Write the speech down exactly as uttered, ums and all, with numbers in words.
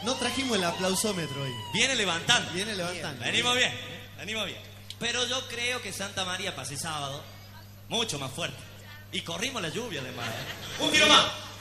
No trajimos el aplausómetro hoy. Viene levantando. Viene levantando. Venimos bien, venimos bien. Pero yo creo que Santa María pasé sábado mucho más fuerte. Y corrimos la lluvia además. ¿eh? Un tiro más.